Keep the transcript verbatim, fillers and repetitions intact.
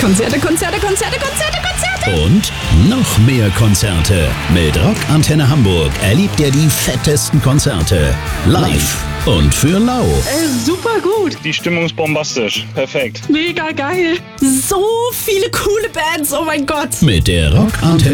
Konzerte, Konzerte, Konzerte, Konzerte, Konzerte. Und noch mehr Konzerte. Mit Rock Antenne Hamburg erlebt ihr die fettesten Konzerte. Live und für lau. Äh, super gut. Die Stimmung ist bombastisch. Perfekt. Mega geil. So viele coole Bands, oh mein Gott. Mit der Rock Antenne